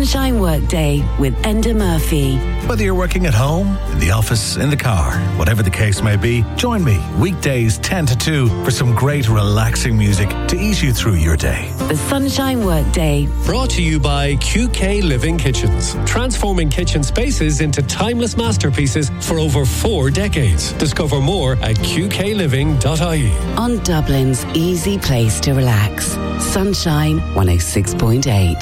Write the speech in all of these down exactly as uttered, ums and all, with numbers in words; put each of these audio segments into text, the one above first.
Sunshine Workday with Enda Murphy. Whether you're working at home, in the office, in the car, whatever the case may be, join me weekdays ten to two for some great relaxing music to ease you through your day. The Sunshine Workday. Brought to you by Q K Living Kitchens. Transforming kitchen spaces into timeless masterpieces for over four decades. Discover more at q k living dot i e. On Dublin's easy place to relax. Sunshine one oh six point eight.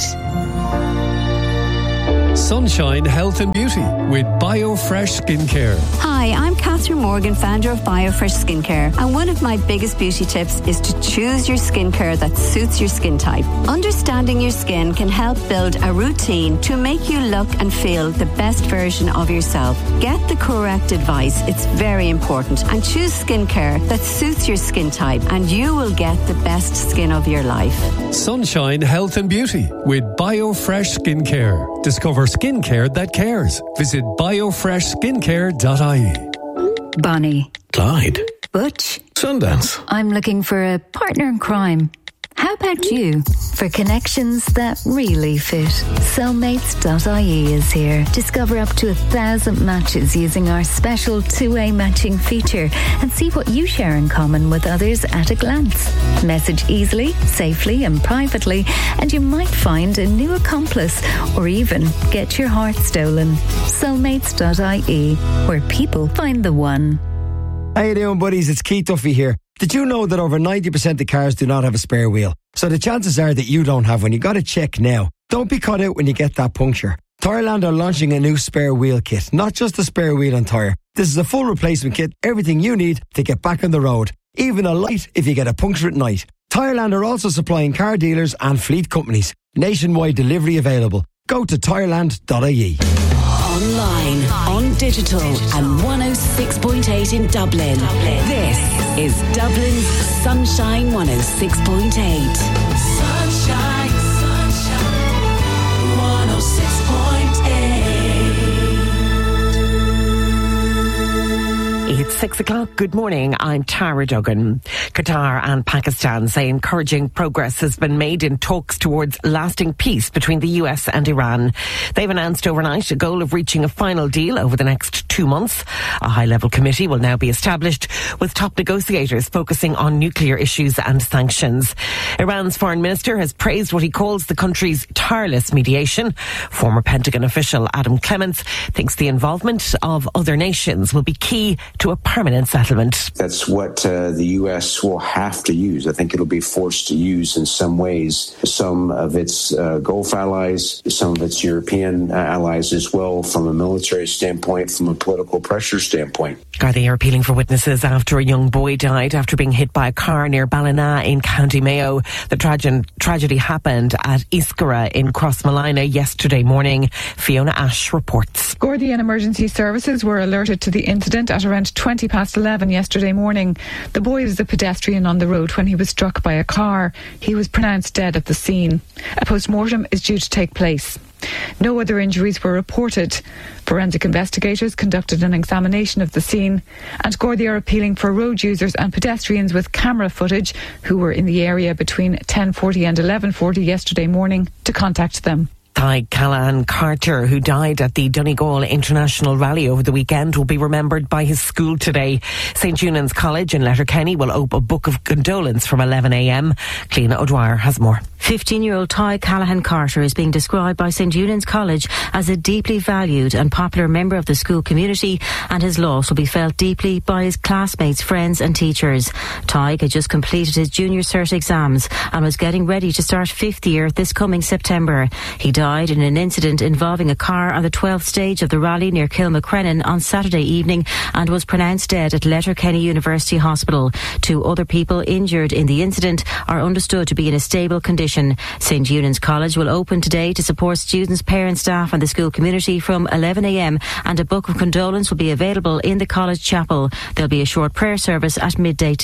Sunshine Health and Beauty with BioFresh Skincare. Hi, I'm Catherine Morgan, founder of BioFresh Skincare, and one of my biggest beauty tips is to choose your skincare that suits your skin type. Understanding your skin can help build a routine to make you look and feel the best version of yourself. Get the correct advice, it's very important, and choose skincare that suits your skin type, and you will get the best skin of your life. Sunshine Health and Beauty with BioFresh Skincare. Discover skincare that cares. Visit bio fresh skincare dot i e. Bonnie. Clyde. Butch. Sundance. I'm looking for a partner in crime. How about you? For connections that really fit, soulmates dot i e is here. Discover up to a thousand matches using our special two-way matching feature and see what you share in common with others at a glance. Message easily, safely and privately, and you might find a new accomplice or even get your heart stolen. soulmates dot i e, where people find the one. How you doing, buddies? It's Keith Duffy here. Did you know that over ninety percent of cars do not have a spare wheel? So the chances are that you don't have one. You got to check now. Don't be caught out when you get that puncture. Tyreland are launching a new spare wheel kit, not just a spare wheel and tyre. This is a full replacement kit, everything you need to get back on the road. Even a light if you get a puncture at night. Tyreland are also supplying car dealers and fleet companies. Nationwide delivery available. Go to tyreland dot i e. Online, on digital, and one oh six point eight in Dublin. This is Dublin's Sunshine one oh six point eight. Sunshine, sunshine, one oh six point eight. It's six o'clock. Good morning. I'm Tara Duggan. Qatar and Pakistan say encouraging progress has been made in talks towards lasting peace between the U S and Iran. They've announced overnight a goal of reaching a final deal over the next two months. A high-level committee will now be established with top negotiators focusing on nuclear issues and sanctions. Iran's foreign minister has praised what he calls the country's tireless mediation. Former Pentagon official Adam Clements thinks the involvement of other nations will be key to a permanent settlement. That's what uh, the U S will have to use. I think it'll be forced to use in some ways. Some of its uh, Gulf allies, some of its European uh, allies as well, from a military standpoint, from a political pressure standpoint. Gardaí are appealing for witnesses after a young boy died after being hit by a car near Ballina in County Mayo. The trage- tragedy happened at Iskara in Crossmolina yesterday morning. Fiona Ash reports. Gardaí and emergency services were alerted to the incident at around twenty past eleven yesterday morning. The boy was a pedestrian on the road when he was struck by a car. He was pronounced dead at the scene. A post-mortem is due to take place. No other injuries were reported. Forensic investigators conducted an examination of the scene, and Gardaí are appealing for road users and pedestrians with camera footage who were in the area between ten forty and eleven forty yesterday morning to contact them. Ty Callahan Carter, who died at the Donegal International Rally over the weekend, will be remembered by his school today. Saint Eunan's College in Letterkenny will open a book of condolence from eleven a m. Cleena O'Dwyer has more. fifteen-year-old Ty Callahan Carter is being described by Saint Eunan's College as a deeply valued and popular member of the school community, and his loss will be felt deeply by his classmates, friends and teachers. Ty had just completed his junior cert exams and was getting ready to start fifth year this coming September. He died in an incident involving a car on the twelfth stage of the rally near Kilmacrennan on Saturday evening and was pronounced dead at Letterkenny University Hospital. Two other people injured in the incident are understood to be in a stable condition. Saint Eunan's College will open today to support students, parents, staff and the school community from eleven a m and a book of condolence will be available in the college chapel. There'll be a short prayer service at midday today.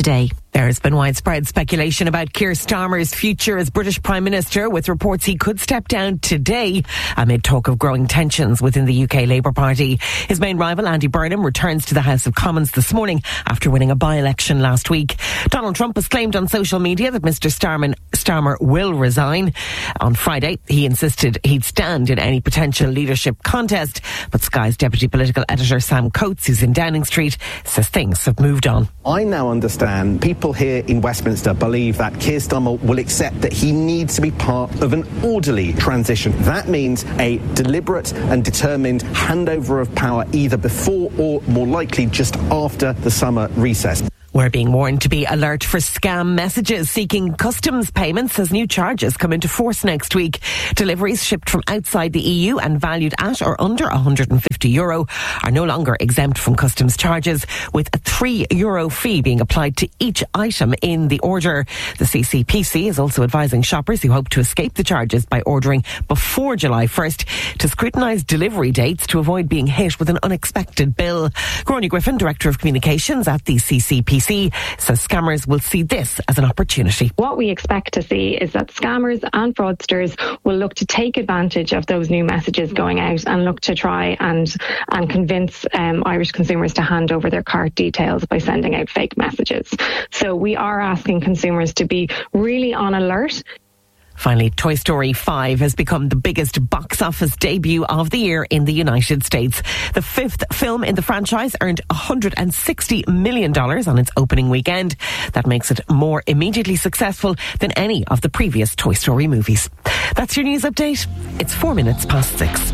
There's been widespread speculation about Keir Starmer's future as British Prime Minister, with reports he could step down today amid talk of growing tensions within the U K Labour Party. His main rival, Andy Burnham, returns to the House of Commons this morning after winning a by-election last week. Donald Trump has claimed on social media that Mr Starmer, Starmer will resign. On Friday, he insisted he'd stand in any potential leadership contest, but Sky's deputy political editor Sam Coates, who's in Downing Street, says things have moved on. I now understand people People here in Westminster believe that Keir Starmer will accept that he needs to be part of an orderly transition. That means a deliberate and determined handover of power either before or, more likely, just after the summer recess. We're being warned to be alert for scam messages seeking customs payments as new charges come into force next week. Deliveries shipped from outside the E U and valued at or under one hundred fifty euro are no longer exempt from customs charges, with a three euro fee being applied to each item in the order. The C C P C is also advising shoppers who hope to escape the charges by ordering before July first to scrutinise delivery dates to avoid being hit with an unexpected bill. Gráinne Griffin, Director of Communications at the C C P C, says scammers will see this as an opportunity. What we expect to see is that scammers and fraudsters will look to take advantage of those new messages going out and look to try and and convince um, Irish consumers to hand over their card details by sending out fake messages. So we are asking consumers to be really on alert. Finally, Toy Story five has become the biggest box office debut of the year in the United States. The fifth film in the franchise earned one hundred sixty million dollars on its opening weekend. That makes it more immediately successful than any of the previous Toy Story movies. That's your news update. It's four minutes past six.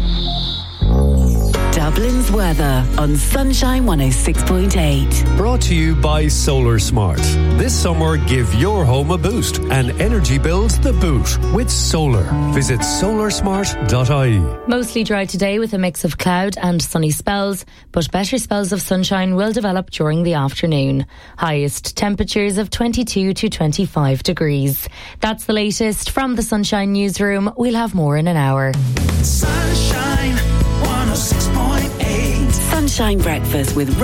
Dublin's weather on Sunshine one oh six point eight. Brought to you by Solar Smart. This summer, give your home a boost and energy bills the boot with solar. Visit solar smart dot I E. Mostly dry today with a mix of cloud and sunny spells, but better spells of sunshine will develop during the afternoon. Highest temperatures of twenty-two to twenty-five degrees. That's the latest from the Sunshine Newsroom. We'll have more in an hour. Sunshine one oh six point eight. Sunshine Breakfast with